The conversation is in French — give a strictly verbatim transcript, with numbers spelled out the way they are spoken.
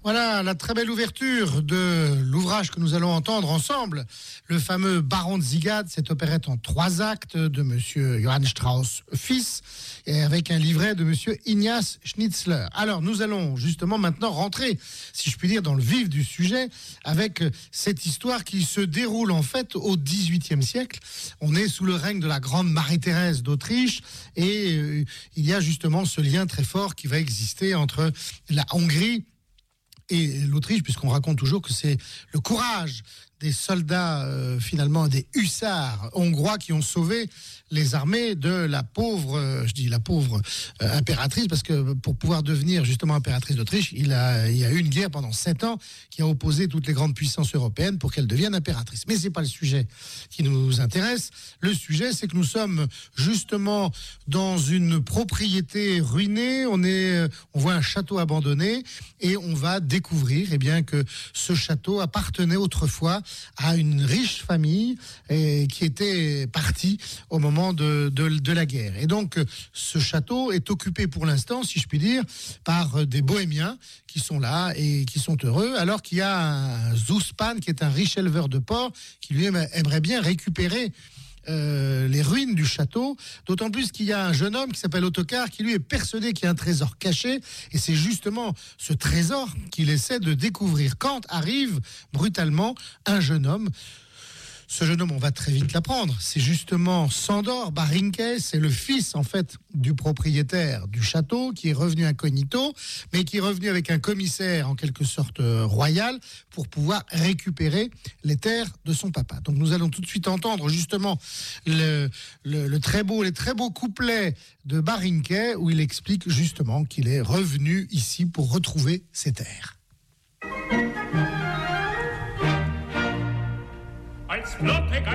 Voilà la très belle ouverture de l'ouvrage que nous allons entendre ensemble, le fameux Baron de Ziegad, cette opérette en trois actes de monsieur Johann Strauss fils, et avec un livret de monsieur Ignaz Schnitzler. Alors nous allons justement maintenant rentrer, si je puis dire, dans le vif du sujet, avec cette histoire qui se déroule en fait au dix-huitième siècle. On est sous le règne de la grande Marie-Thérèse d'Autriche, et euh, il y a justement ce lien très fort qui va exister entre la Hongrie et l'Autriche, puisqu'on raconte toujours que c'est le courage des soldats, euh, finalement, des hussards hongrois qui ont sauvé les armées de la pauvre, euh, je dis la pauvre euh, impératrice, parce que pour pouvoir devenir justement impératrice d'Autriche, il, a, il y a eu une guerre pendant sept ans qui a opposé toutes les grandes puissances européennes pour qu'elle devienne impératrice. Mais c'est pas le sujet qui nous intéresse. Le sujet, c'est que nous sommes justement dans une propriété ruinée. On est, on voit un château abandonné et on va découvrir, eh bien, que ce château appartenait autrefois à une riche famille et qui était partie au moment de, de, de la guerre. Et donc, ce château est occupé pour l'instant, si je puis dire, par des bohémiens qui sont là et qui sont heureux, alors qu'il y a un Zouspan, qui est un riche éleveur de porcs, qui lui aimerait bien récupérer Euh, les ruines du château, d'autant plus qu'il y a un jeune homme qui s'appelle Ottokar qui lui est persuadé qu'il y a un trésor caché, et c'est justement ce trésor qu'il essaie de découvrir quand arrive brutalement un jeune homme. Ce jeune homme, on va très vite l'apprendre, c'est justement Sándor Bárynke, c'est le fils en fait du propriétaire du château qui est revenu incognito, mais qui est revenu avec un commissaire en quelque sorte euh, royal pour pouvoir récupérer les terres de son papa. Donc nous allons tout de suite entendre justement le, le, le très beau, les très beaux couplets de Bárynke où il explique justement qu'il est revenu ici pour retrouver ses terres. Als Flottek